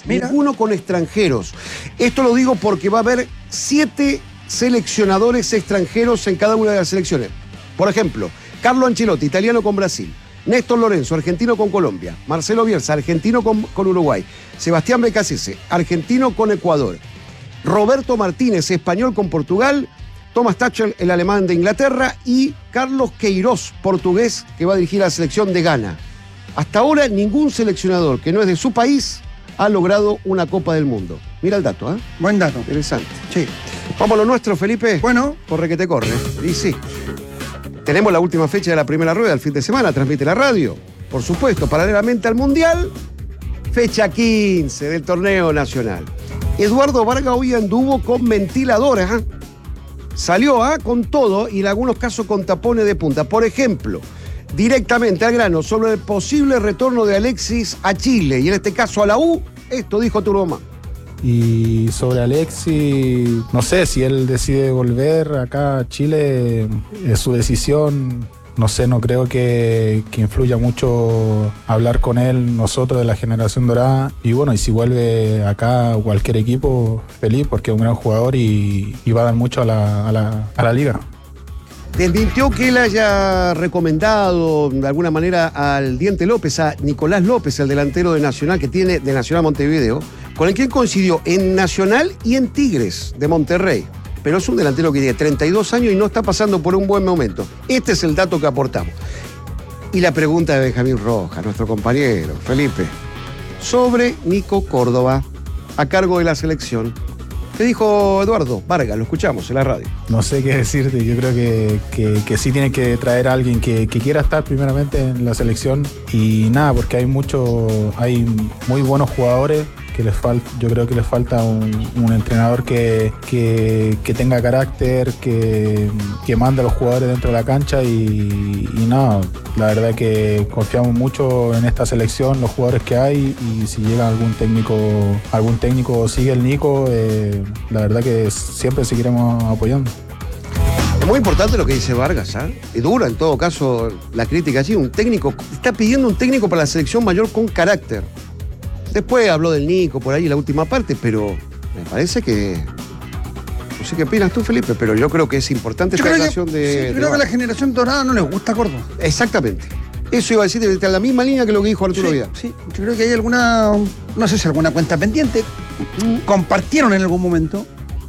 Mira. Ninguno con extranjeros. Esto lo digo porque va a haber 7 seleccionadores extranjeros en cada una de las selecciones. Por ejemplo, Carlo Ancelotti, italiano con Brasil. Néstor Lorenzo, argentino con Colombia. Marcelo Bielsa, argentino con Uruguay. Sebastián Becasese, argentino con Ecuador. Roberto Martínez, español con Portugal. Thomas Tuchel, el alemán de Inglaterra. Y Carlos Queiroz, portugués, que va a dirigir a la selección de Ghana. Hasta ahora, ningún seleccionador que no es de su país ha logrado una Copa del Mundo. Mira el dato, ¿eh? Buen dato. Interesante. Sí. Vamos a lo nuestro, Felipe. Bueno. Corre que te corre. Y sí. Tenemos la última fecha de la primera rueda el fin de semana, transmite la radio. Por supuesto, paralelamente al Mundial, fecha 15 del torneo nacional. Eduardo Vargas hoy anduvo con ventiladores, ¿eh? Salió con todo y en algunos casos con tapones de punta. Por ejemplo, directamente al grano sobre el posible retorno de Alexis a Chile y en este caso a la U, esto dijo Turbomán. Y sobre Alexis, no sé si él decide volver acá a Chile, es su decisión. No sé, no creo que influya mucho hablar con él, nosotros de la generación dorada. Y bueno, y si vuelve acá a cualquier equipo, feliz porque es un gran jugador y va a dar mucho a la liga. Desmintió que él haya recomendado de alguna manera al Diente López, a Nicolás López, el delantero de Nacional que tiene de Nacional Montevideo, con el que coincidió en Nacional y en Tigres de Monterrey. Pero es un delantero que tiene 32 años y no está pasando por un buen momento. Este es el dato que aportamos. Y la pregunta de Benjamín Rojas, nuestro compañero, Felipe, sobre Nico Córdoba, a cargo de la selección. ¿Qué dijo Eduardo Vargas? Lo escuchamos en la radio. No sé qué decirte, yo creo que sí tienen que traer a alguien que quiera estar primeramente en la selección y nada, porque hay muy buenos jugadores que yo creo que les falta un entrenador que tenga carácter, que mande a los jugadores dentro de la cancha y nada, la verdad que confiamos mucho en esta selección, los jugadores que hay y si llega algún técnico sigue el Nico, la verdad que siempre seguiremos apoyando. Es muy importante lo que dice Vargas, ¿eh? Y dura en todo caso la crítica allí. Un técnico, está pidiendo un técnico para la selección mayor con carácter. Después habló del Nico por ahí en la última parte, pero me parece que... No sé qué opinas tú, Felipe, pero yo creo que es importante esta relación de... Yo creo que a la generación dorada no les gusta Córdoba. Exactamente. Eso iba a decir, está en la misma línea que lo que dijo Arturo Vidal. Sí, yo creo que hay alguna, no sé si alguna cuenta pendiente. Compartieron en algún momento.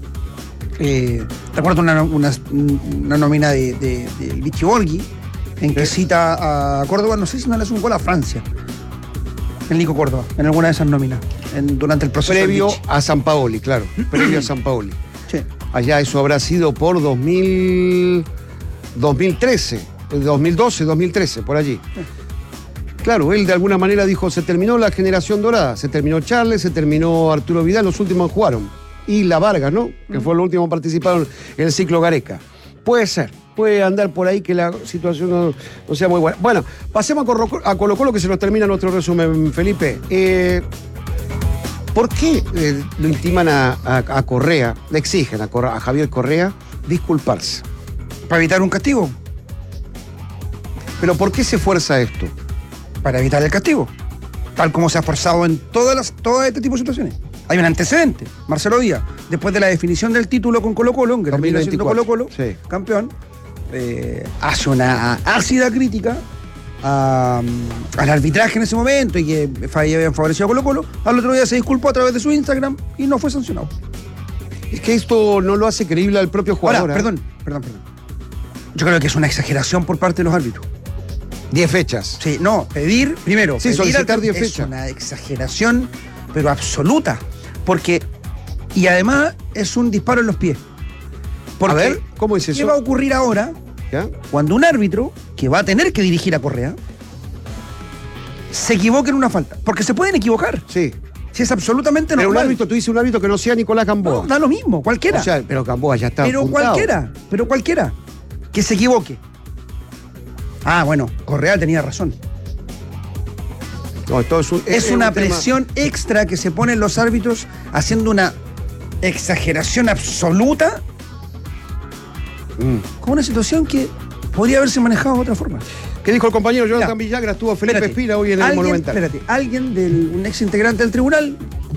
Recuerdo una nómina de Vichy Borghi, en que cita a Córdoba, no sé si no le hace un gol a Francia. El Nico Córdoba, en alguna de esas nóminas, durante el proceso. Previo a Sampaoli, claro. Previo a Sampaoli. Sí. Allá eso habrá sido por 2013, 2012, 2013, por allí. Claro, él de alguna manera dijo, se terminó la generación dorada, se terminó Charles, se terminó Arturo Vidal, los últimos jugaron. Y la Vargas, ¿no? Que fue los últimos que participaron en el ciclo Gareca. Puede ser, puede andar por ahí que la situación no sea muy buena. Bueno, pasemos a Colo-Colo que se nos termina nuestro resumen, Felipe. ¿Por qué lo intiman a Correa, le exigen a Javier Correa disculparse? ¿Para evitar un castigo? ¿Pero por qué se fuerza esto? Para evitar el castigo. Tal como se ha forzado en todo este tipo de situaciones. Hay un antecedente. Marcelo Díaz, después de la definición del título con Colo-Colo, que termina siendo Colo-Colo, sí, campeón, hace una ácida crítica al arbitraje en ese momento y que habían favorecido a Colo-Colo. Al otro día se disculpó a través de su Instagram y no fue sancionado. Es que esto no lo hace creíble al propio jugador. Ahora, perdón. Yo creo que es una exageración por parte de los árbitros. 10 fechas. Sí, no, pedir, primero, sí, solicitar 10 fechas. Es una exageración, pero absoluta. Porque, y además, es un disparo en los pies. Porque, a ver, ¿cómo es eso? ¿Qué va a ocurrir ahora? ¿Ya? Cuando un árbitro, que va a tener que dirigir a Correa, se equivoque en una falta. Porque se pueden equivocar. Sí. Si es absolutamente normal. Pero un árbitro, tú dices un árbitro que no sea Nicolás Gamboa. No, da lo mismo, cualquiera. O sea, pero Gamboa ya está apuntado. Pero cualquiera. Que se equivoque. Ah, bueno, Correa tenía razón. No, es una presión extra que se ponen los árbitros haciendo una exageración absoluta con una situación que podría haberse manejado de otra forma. ¿Qué dijo el compañero Jonathan Villagra? Estuvo Felipe Espina hoy en el Monumental. Alguien un ex integrante del tribunal